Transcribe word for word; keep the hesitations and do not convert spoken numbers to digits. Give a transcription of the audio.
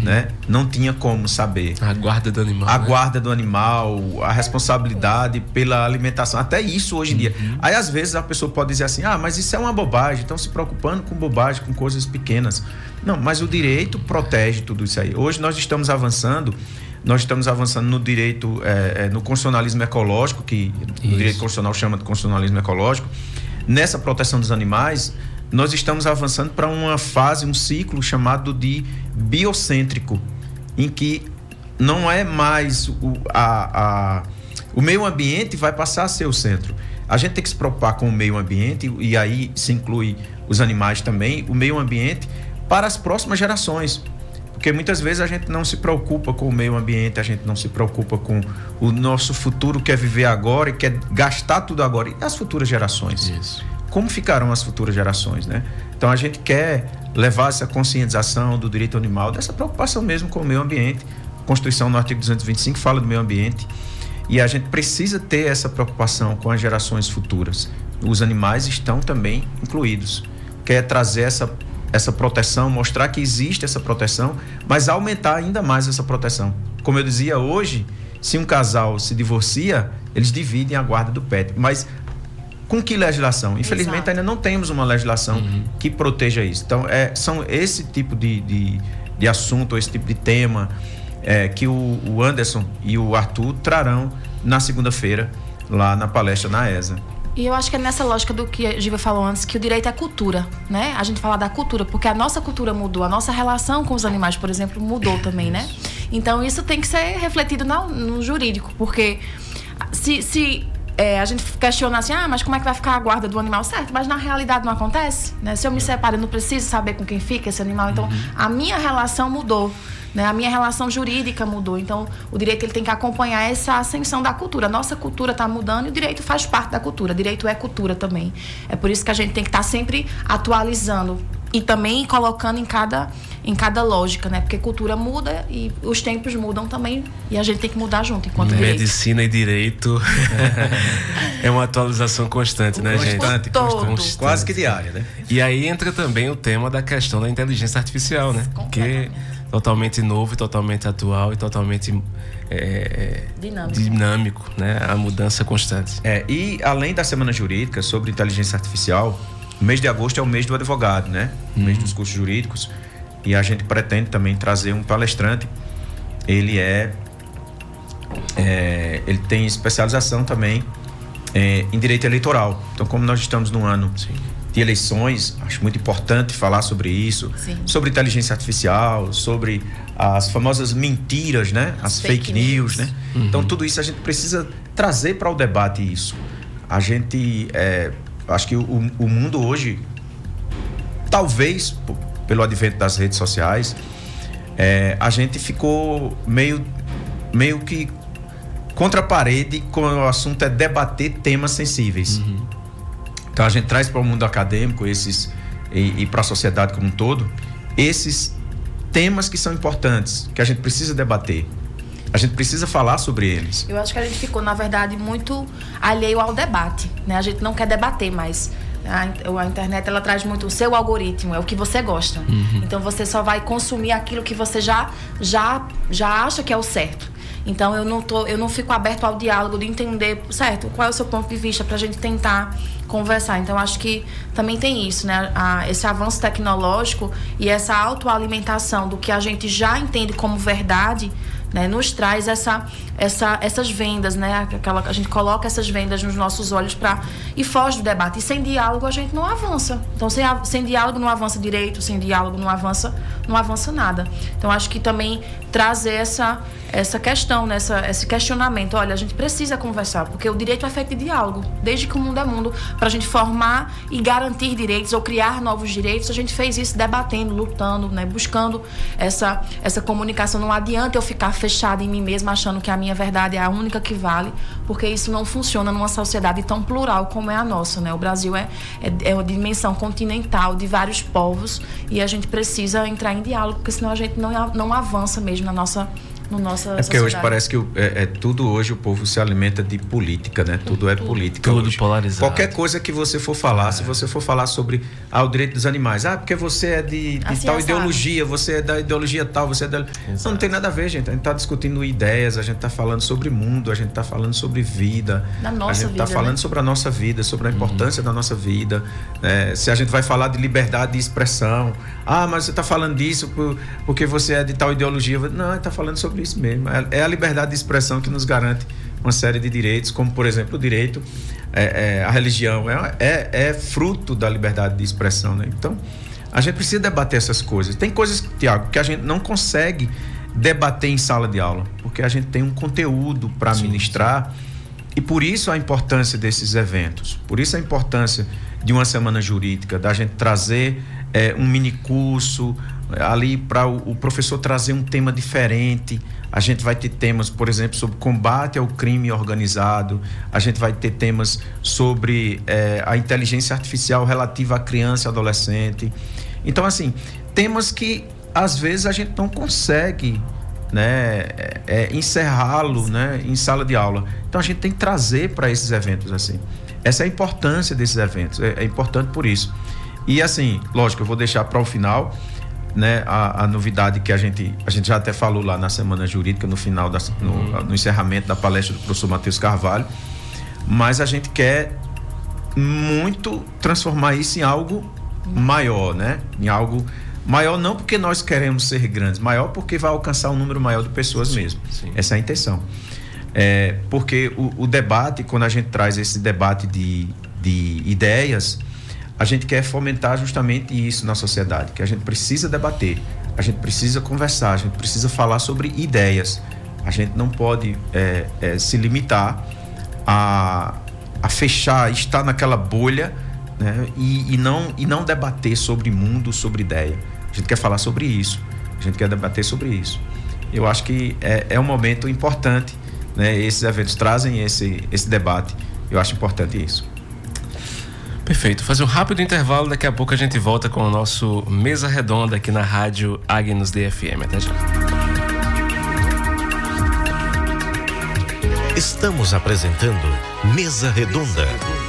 né? Não tinha como saber. A guarda do animal. A né? guarda do animal, a responsabilidade pela alimentação, até isso hoje em dia. Uhum. Aí às vezes a pessoa pode dizer assim, ah, mas isso é uma bobagem, estão se preocupando com bobagem, com coisas pequenas. Não, mas o direito protege tudo isso aí. Hoje nós estamos avançando, nós estamos avançando no direito, é, é, no constitucionalismo ecológico, que o direito constitucional chama de constitucionalismo ecológico. Nessa proteção dos animais, nós estamos avançando para uma fase, um ciclo chamado de biocêntrico, em que não é mais o, a, a, o meio ambiente vai passar a ser o centro. A gente tem que se preocupar com o meio ambiente, e aí se inclui os animais também, o meio ambiente para as próximas gerações. Porque muitas vezes a gente não se preocupa com o meio ambiente, a gente não se preocupa com o nosso futuro, quer viver agora e quer gastar tudo agora. E as futuras gerações? Isso. Como ficarão as futuras gerações, né? Então a gente quer levar essa conscientização do direito animal, dessa preocupação mesmo com o meio ambiente. A Constituição no artigo duzentos e vinte e cinco fala do meio ambiente e a gente precisa ter essa preocupação com as gerações futuras. Os animais estão também incluídos. Quer trazer essa essa proteção, mostrar que existe essa proteção, mas aumentar ainda mais essa proteção. Como eu dizia, hoje, se um casal se divorcia, eles dividem a guarda do pet. Mas com que legislação? Infelizmente, Exato. ainda não temos uma legislação uhum. que proteja isso. Então, é, são esse tipo de, de, de assunto, esse tipo de tema é, que o, o Anderson e o Arthur trarão na segunda-feira, lá na palestra na E S A. E eu acho que é nessa lógica do que a Gívia falou antes, que o direito é cultura, né? A gente fala da cultura, porque a nossa cultura mudou, a nossa relação com os animais, por exemplo, mudou também, né? Então isso tem que ser refletido no, no jurídico, porque se, se é, a gente questiona assim, ah, mas como é que vai ficar a guarda do animal? Certo, mas na realidade não acontece, né? Se eu me separo, eu não preciso saber com quem fica esse animal, então a minha relação mudou. Né? A minha relação jurídica mudou. Então, o direito ele tem que acompanhar essa ascensão da cultura. A nossa cultura está mudando e o direito faz parte da cultura. O direito é cultura também. É por isso que a gente tem que estar sempre atualizando e também colocando em cada, em cada lógica, né? Porque cultura muda e os tempos mudam também e a gente tem que mudar junto enquanto direito. Medicina e direito é uma atualização constante, né, gente? Constante, constante. Quase que diária, né? E aí entra também o tema da questão da inteligência artificial, né? Que totalmente novo, totalmente atual e totalmente é, dinâmico. dinâmico, né? A mudança constante. É, e além da semana jurídica sobre inteligência artificial, o mês de agosto é o mês do advogado, né? O hum. mês dos cursos jurídicos. E a gente pretende também trazer um palestrante. Ele é, é ele tem especialização também é, em direito eleitoral. Então, como nós estamos num ano Sim. de eleições, acho muito importante falar sobre isso, Sim. sobre inteligência artificial, sobre as famosas mentiras, né? As, as fake, fake news, news, né? Uhum. Então, tudo isso a gente precisa trazer para o debate isso. A gente, é, acho que o, o mundo hoje, talvez pelo advento das redes sociais, é, a gente ficou meio, meio que contra a parede quando o assunto é debater temas sensíveis. Uhum. Então a gente traz para o mundo acadêmico esses, e, e para a sociedade como um todo esses temas que são importantes, que a gente precisa debater. A gente precisa falar sobre eles. Eu acho que a gente ficou, na verdade, muito alheio ao debate, né? A gente não quer debater mais. A, a internet, ela traz muito o seu algoritmo, é o que você gosta. Uhum. Então você só vai consumir aquilo que você já, já, já acha que é o certo. Então eu não, tô, eu não fico aberto ao diálogo de entender, certo, qual é o seu ponto de vista pra gente tentar conversar. Então acho que também tem isso, né? A, esse avanço tecnológico e essa autoalimentação do que a gente já entende como verdade, né, nos traz essa, essa, essas vendas, né? Aquela, a gente coloca essas vendas nos nossos olhos pra, e foge do debate. E sem diálogo a gente não avança. Então sem, sem diálogo não avança direito, sem diálogo não avança, não avança nada. Então acho que também trazer essa, essa questão, né? essa, esse questionamento. Olha, a gente precisa conversar, porque o direito é feito de diálogo. Desde que o mundo é mundo, pra gente formar e garantir direitos ou criar novos direitos, a gente fez isso debatendo, lutando, né? Buscando essa, essa comunicação. Não adianta eu ficar fechada em mim mesma achando que a minha verdade é a única que vale, porque isso não funciona numa sociedade tão plural como é a nossa, né? O Brasil é, é, é uma dimensão continental de vários povos e a gente precisa entrar em diálogo, porque senão a gente não, não avança mesmo na nossa, no nossa É porque sociedade. hoje parece que o, é, é, tudo hoje o povo se alimenta de política, né? Tudo, tudo é política. Tudo hoje. polarizado. Qualquer coisa que você for falar, é. se você for falar sobre ah, o direito dos animais, ah, porque você é de, de assim tal é ideologia, você é da ideologia tal, você é da... Não, não tem nada a ver, gente. A gente está discutindo ideias, a gente está falando sobre mundo, a gente está falando sobre vida. Da nossa a gente está vida, falando né? sobre a nossa vida, sobre a importância uhum. da nossa vida. É, se a gente vai falar de liberdade de expressão, ah, mas você está falando disso por, porque você é de tal ideologia. Não, a gente está falando sobre isso mesmo. É, é a liberdade de expressão que nos garante uma série de direitos, como, por exemplo, o direito, é, é, a religião é, é, é fruto da liberdade de expressão, né? Então, a gente precisa debater essas coisas. Tem coisas, Tiago, que a gente não consegue debater em sala de aula, porque a gente tem um conteúdo para ministrar, e por isso a importância desses eventos, por isso a importância de uma semana jurídica, da gente trazer é, um mini curso ali para o, o professor trazer um tema diferente. A gente vai ter temas, por exemplo, sobre combate ao crime organizado, a gente vai ter temas sobre é, a inteligência artificial relativa à criança e adolescente. Então, assim, temas que às vezes a gente não consegue, né, é, é, encerrá-lo, né, em sala de aula. Então a gente tem que trazer para esses eventos assim. Essa é a importância desses eventos, é, é importante por isso. E assim, lógico, eu vou deixar para o final, né, a, a novidade que a gente, a gente já até falou lá na Semana Jurídica, no final, da, no, uhum. no encerramento da palestra do professor Matheus Carvalho, mas a gente quer muito transformar isso em algo maior, né? Em algo maior não porque nós queremos ser grandes, maior porque vai alcançar um número maior de pessoas sim, mesmo. Sim. Essa é a intenção. É, porque o, o debate, quando a gente traz esse debate de, de ideias, a gente quer fomentar justamente isso na sociedade, que a gente precisa debater, a gente precisa conversar, a gente precisa falar sobre ideias. A gente não pode é, é, se limitar a, a fechar, estar naquela bolha, né, e, e, não, e não debater sobre mundo, sobre ideia. A gente quer falar sobre isso, a gente quer debater sobre isso. Eu acho que é, é um momento importante, né, esses eventos trazem esse, esse debate, eu acho importante isso. Perfeito, fazer um rápido intervalo, daqui a pouco a gente volta com o nosso Mesa Redonda aqui na rádio Agnus D F M. Até já. Estamos apresentando Mesa Redonda.